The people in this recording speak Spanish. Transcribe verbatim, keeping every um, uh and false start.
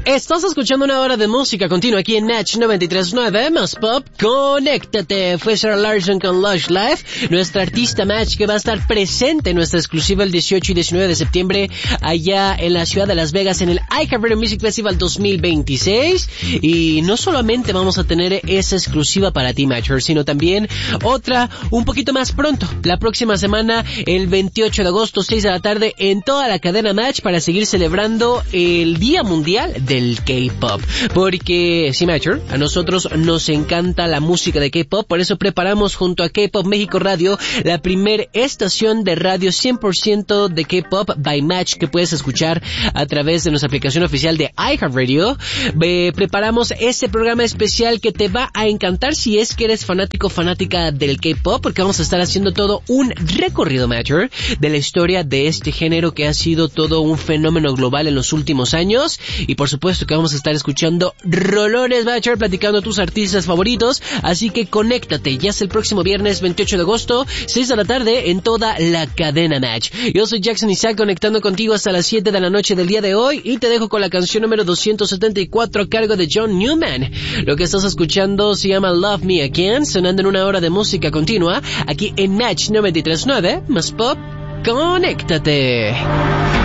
Estás escuchando una hora de música continua aquí en Match noventa y tres punto nueve, más pop, conéctate. Fue Sarah Larson con Lush Life, nuestra artista Match que va a estar presente en nuestra exclusiva el dieciocho y diecinueve de septiembre allá en la ciudad de Las Vegas en el iHeartRadio Music Festival dos mil veintiséis. Y no solamente vamos a tener esa exclusiva para ti, Matcher, sino también otra un poquito más pronto, la próxima semana, el veintiocho de agosto, seis de la tarde, en toda la cadena Match para seguir celebrando el Día Mundial de el K-pop, porque sí, Matcher, a nosotros nos encanta la música de K-pop, por eso preparamos junto a K-Pop México Radio la primer estación de radio cien por ciento de K-pop by Match que puedes escuchar a través de nuestra aplicación oficial de iHeartRadio. Eh, preparamos este programa especial que te va a encantar si es que eres fanático o fanática del K-pop, porque vamos a estar haciendo todo un recorrido, Matcher, de la historia de este género que ha sido todo un fenómeno global en los últimos años. Y por supuesto que vamos a estar escuchando rolones, Matcher, platicando tus artistas favoritos, así que conéctate, ya es el próximo viernes veintiocho de agosto, seis de la tarde, en toda la cadena Match. Yo soy Jackson Isaac, conectando contigo hasta las siete de la noche del día de hoy, y te dejo con la canción número doscientos setenta y cuatro a cargo de John Newman. Lo que estás escuchando se llama Love Me Again, sonando en una hora de música continua, aquí en Match noventa y tres punto nueve, más pop, conéctate.